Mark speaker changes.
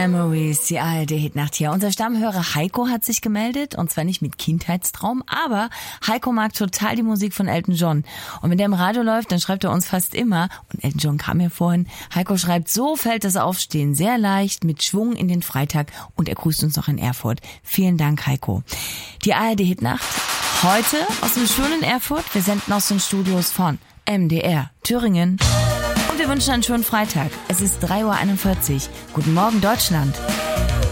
Speaker 1: Memories, die ARD-Hitnacht hier. Unser Stammhörer Heiko hat sich gemeldet, und zwar nicht mit Kindheitstraum, aber Heiko mag total die Musik von Elton John. Und wenn der im Radio läuft, dann schreibt er uns fast immer, und Elton John kam hier vorhin, Heiko schreibt, so fällt das Aufstehen sehr leicht, mit Schwung in den Freitag, und er grüßt uns noch in Erfurt. Vielen Dank, Heiko. Die ARD-Hitnacht, heute aus dem schönen Erfurt. Wir senden aus den Studios von MDR Thüringen. Und wir wünschen einen schönen Freitag. Es ist 3:41 Uhr. Guten Morgen, Deutschland.